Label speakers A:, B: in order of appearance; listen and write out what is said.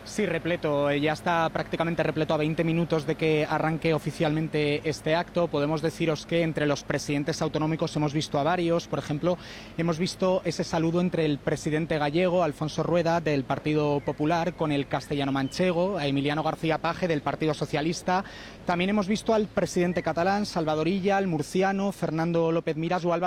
A: Sí, repleto. Ya está prácticamente repleto a 20 minutos de que arranque oficialmente este acto. Podemos deciros que entre los presidentes autonómicos hemos visto a varios. Por ejemplo, hemos visto ese saludo entre el presidente gallego, Alfonso Rueda, del Partido Popular, con el castellano-manchego, a Emiliano García Paje, del Partido Socialista. También hemos visto al presidente catalán, Salvador Illa, al murciano, Fernando López Miras, o al